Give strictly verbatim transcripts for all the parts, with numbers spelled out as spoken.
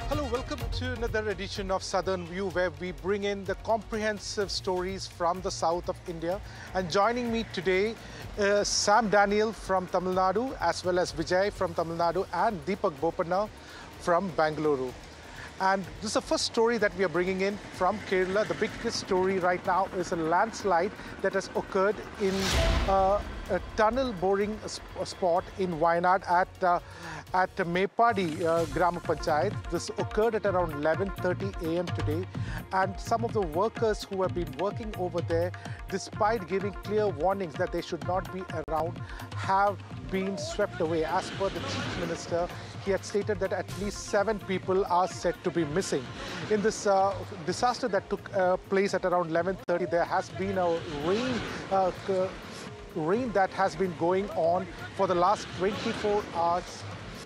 Hello, welcome to another edition of Southern View, where we bring in the comprehensive stories from the south of India. And joining me today, uh, Sam Daniel from Tamil Nadu, as well as Vijay from Tamil Nadu, and Deepak Bopanna from Bangalore. And this is the first story that we are bringing in from Kerala. The biggest story right now is a landslide that has occurred in uh, a tunnel boring spot in Wayanad at uh, at Mepadi uh, Grama Panchayat. This occurred at around eleven thirty a m today, and some of the workers who have been working over there, despite giving clear warnings that they should not be around, have been swept away. As per the Chief Minister, he had stated that at least seven people are said to be missing. In this uh, disaster that took uh, place at around eleven thirty, there has been a rain uh, rain that has been going on for the last twenty-four hours.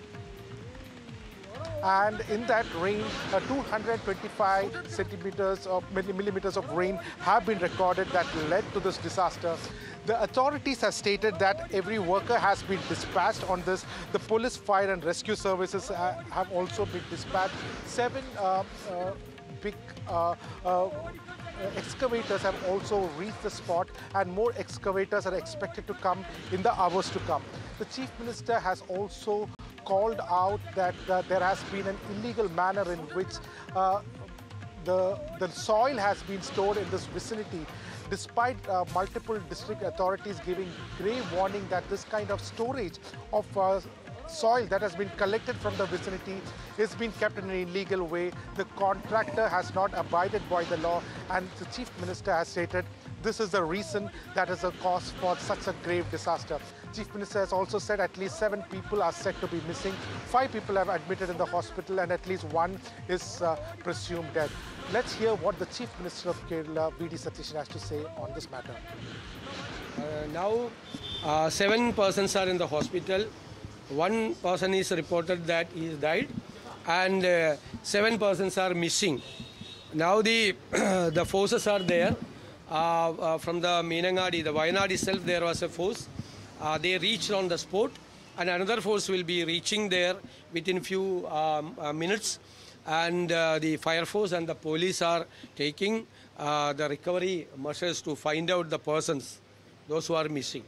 And in that rain, uh, two hundred twenty-five centimeters of millimeters of rain have been recorded that led to this disaster. The authorities have stated that every worker has been dispatched on this. The police, fire and rescue services uh, have also been dispatched. Seven uh, uh, big uh, uh, excavators have also reached the spot, and more excavators are expected to come in the hours to come. The Chief Minister has also called out that uh, there has been an illegal manner in which uh, the, the soil has been stored in this vicinity, despite uh, multiple district authorities giving grave warning that this kind of storage of uh, soil that has been collected from the vicinity is being kept in an illegal way. The contractor has not abided by the law, and the Chief Minister has stated this is the reason that is a cause for such a grave disaster. Chief Minister has also said at least seven people are said to be missing. Five people have admitted in the hospital, and at least one is uh, presumed dead. Let's hear what the Chief Minister of Kerala, V D Satheesan, has to say on this matter. Uh, now, uh, seven persons are in the hospital. One person is reported that he has died, and uh, seven persons are missing. Now the the forces are there. Uh, uh, from the Meenangadi, the Wayanad itself, there was a force. Uh, they reached on the spot, and another force will be reaching there within few um, uh, minutes. And uh, the fire force and the police are taking uh, the recovery measures to find out the persons, those who are missing.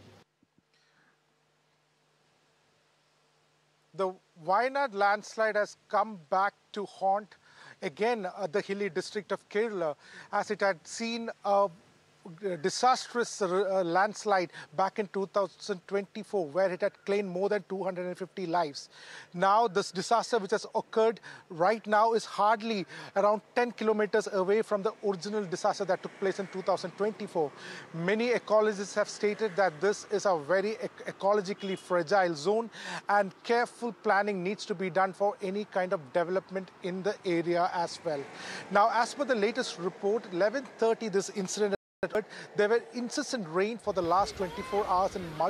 The Wayanad landslide has come back to haunt again uh, the hilly district of Kerala, as it had seen a disastrous uh, landslide back in two thousand twenty-four, where it had claimed more than two hundred fifty lives. Now this disaster which has occurred right now is hardly around ten kilometers away from the original disaster that took place in two thousand twenty-four. Many ecologists have stated that this is a very ec ecologically fragile zone, and careful planning needs to be done for any kind of development in the area as well. Now, as per the latest report, eleven thirty this incident, there were incessant rain for the last twenty-four hours in multiple